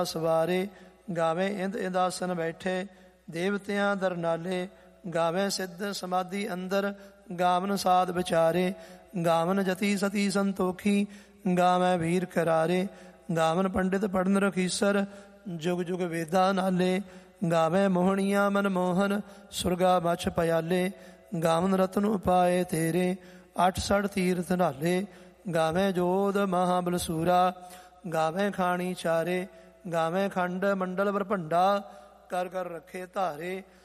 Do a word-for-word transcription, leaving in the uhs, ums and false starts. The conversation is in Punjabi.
ਸਵਾਰੇ। ਗਾਵੇਂ ਇੰਦ ਇੰਦਾਸਨ ਬੈਠੇ ਦੇਵਤਿਆਂ ਦਰ ਨਾਲੇ। ਗਾਵੇਂ ਸਿੱਧ ਸਮਾਧੀ ਅੰਦਰ ਗਾਵਨ ਸਾਧ ਵਿਚਾਰੇ। ਗਾਵਨ ਜਤੀ ਸਤੀ ਸੰਤੋਖੀ ਗਾਵੇਂ ਵੀਰ ਕਰਾਰੇ। ਗਾਵਨ ਪੰਡਿਤ ਪੜਨ ਰਖੀਸਰ ਜੁਗ ਜੁਗ ਵੇਦਾਂ ਨਾਲੇ। ਗਾਵੇਂ ਮੋਹਣੀਆਂ ਮਨਮੋਹਨ ਸੁਰਗਾ ਮਛ ਪਿਆਲੇ। ਗਾਵਨ ਰਤਨ ਉਪਾਏ ਤੇਰੇ ਅੱਠ ਸੜ ਤੀਰਥ ਨਾਲੇ। ਗਾਵੇਂ ਜੋਧ ਮਹਾਬਲ ਸੂਰਾ ਗਾਵੇਂ ਖਾਣੀ ਚਾਰੇ। ਗਾਵੇਂ ਖੰਡ ਮੰਡਲ ਬਰਭੰਡਾ ਕਰ ਕਰ ਰੱਖੇ ਧਾਰੇ।